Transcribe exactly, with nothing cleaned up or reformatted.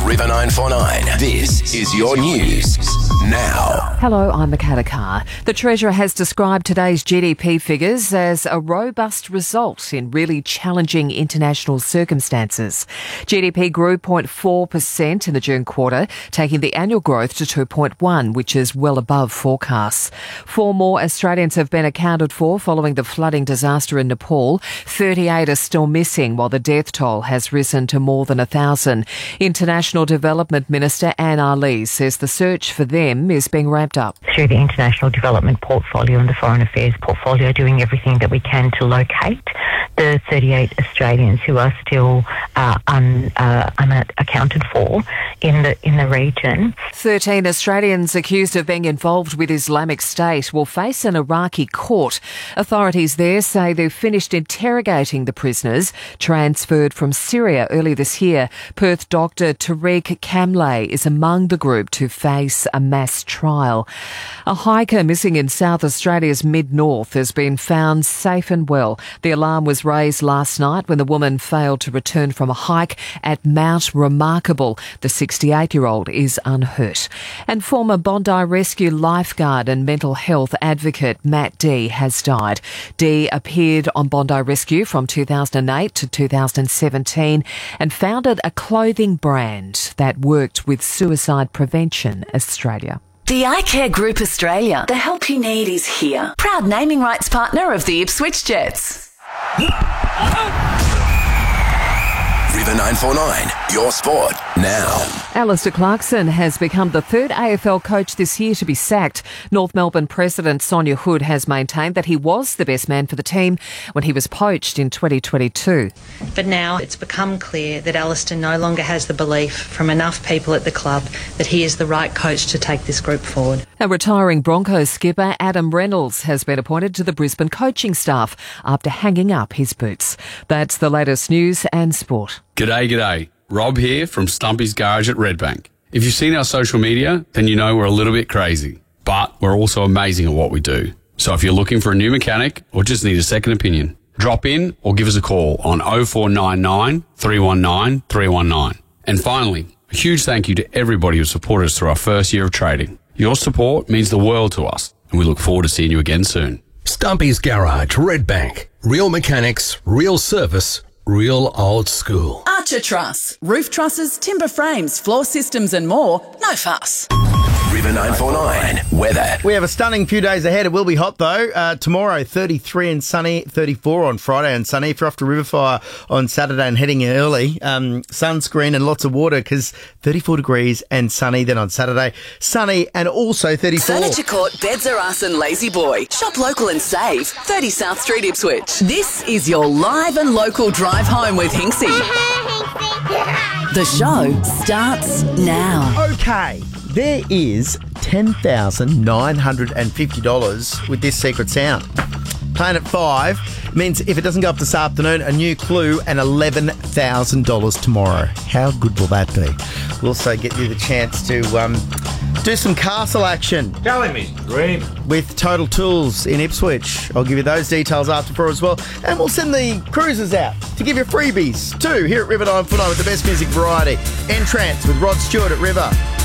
River nine four nine. This is your news now. Hello, I'm Makata Carr. The Treasurer has described today's G D P figures as a robust result in really challenging international circumstances. G D P grew zero point four percent in the June quarter, taking the annual growth to two point one, which is well above forecasts. Four more Australians have been accounted for following the flooding disaster in Nepal. thirty-eight are still missing, while the death toll has risen to more than a thousand. International Development Minister Anne Ali says the search for them is being ramped up. Through the International Development Portfolio and the Foreign Affairs Portfolio, doing everything that we can to locate the thirty-eight Australians who are still uh, un, uh, unaccounted for in the in the region. thirteen Australians accused of being involved with Islamic State will face an Iraqi court. Authorities there say they've finished interrogating the prisoners transferred from Syria early this year. Perth doctor Tariq Kamlay is among the group to face a mass trial. A hiker missing in South Australia's mid-north has been found safe and well. The alarm was raised last night when the woman failed to return from a hike at Mount Remarkable. The sixty-eight-year-old is unhurt. And former Bondi Rescue lifeguard and mental health advocate Matt Dee has died. Dee appeared on Bondi Rescue from two thousand eight to two thousand seventeen and founded a clothing brand that worked with Suicide Prevention Australia. The iCare Group Australia. The help you need is here. Proud naming rights partner of the Ipswich Jets. River nine four nine, your sport now. Alistair Clarkson has become the third A F L coach this year to be sacked. North Melbourne President Sonia Hood has maintained that he was the best man for the team when he was poached in twenty twenty-two. But now it's become clear that Alistair no longer has the belief from enough people at the club that he is the right coach to take this group forward. A retiring Broncos skipper Adam Reynolds has been appointed to the Brisbane coaching staff after hanging up his boots. That's the latest news and sport. G'day, g'day. Rob here from Stumpy's Garage at Redbank. If you've seen our social media, then you know we're a little bit crazy, but we're also amazing at what we do. So if you're looking for a new mechanic or just need a second opinion, drop in or give us a call on oh four nine nine, three one nine, three one nine. And finally, a huge thank you to everybody who supported us through our first year of trading. Your support means the world to us, and we look forward to seeing you again soon. Stumpy's Garage, Redbank. Real mechanics, real service, real old school. Archer Truss. Roof trusses, timber frames, floor systems and more. No fuss. River nine four nine, weather. We have a stunning few days ahead. It will be hot though. Uh, tomorrow, thirty-three and sunny, thirty-four on Friday and sunny. If you're off to Riverfire on Saturday and heading early, um, sunscreen and lots of water because thirty-four degrees and sunny. Then on Saturday, sunny and also thirty-four. Furniture Court, Beds Are Us and Lazy Boy. Shop local and save. thirty South Street, Ipswich. This is your live and local drive home with Hinksy. The show starts now. Okay. There is ten thousand nine hundred fifty dollars with this secret sound. Playing at five means if it doesn't go up this afternoon, a new clue and eleven thousand dollars tomorrow. How good will that be? We'll also get you the chance to um, do some castle action. Telling me, dream. With Total Tools in Ipswich. I'll give you those details after four as well. And we'll send the cruisers out to give you freebies too here at River nine four nine with the best music variety. Entrance with Rod Stewart at River.